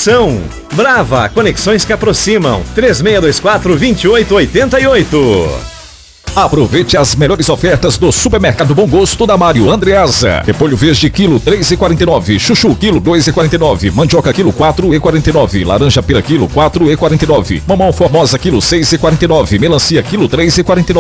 Atenção! Brava, conexões que aproximam. 3624-2888. Aproveite as melhores ofertas do Supermercado Bom Gosto da Mário Andreasa. Repolho verde quilo 3,49, chuchu quilo 2,49, mandioca quilo 4,49, laranja pera quilo 4,49, mamão formosa quilo 6,49, melancia quilo 3,49.